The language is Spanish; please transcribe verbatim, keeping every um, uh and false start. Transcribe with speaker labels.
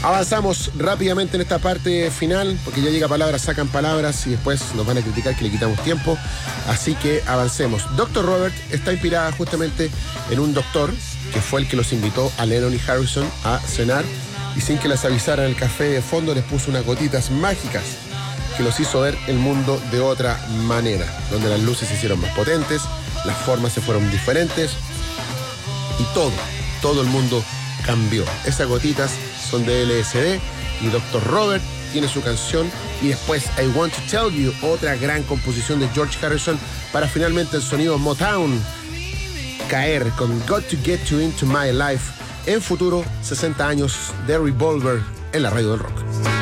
Speaker 1: Avanzamos rápidamente en esta parte final, porque ya llega palabras, sacan palabras y después nos van a criticar que le quitamos tiempo. Así que avancemos. doctor Robert está inspirada justamente en un doctor que fue el que los invitó a Lennon y Harrison a cenar y sin que les avisaran el café de fondo les puso unas gotitas mágicas que los hizo ver el mundo de otra manera, donde las luces se hicieron más potentes, las formas se fueron diferentes y todo, todo el mundo cambió. Esas gotitas son de L S D y doctor Robert tiene su canción y después I Want to Tell You, otra gran composición de George Harrison para finalmente el sonido Motown caer con Got to Get You Into My Life. En futuro, sesenta años de Revolver en la radio del rock.